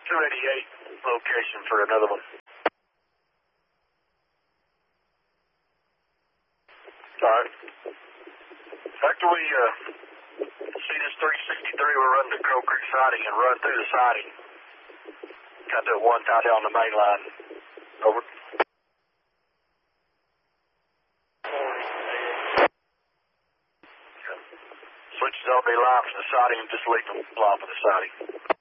288 location for another one. Alright. After we see this 363, we'll run to Crow Creek siding and run through the siding. Got that one tied down the main line. Over. Switches all be live for the siding and just leave them live for the siding.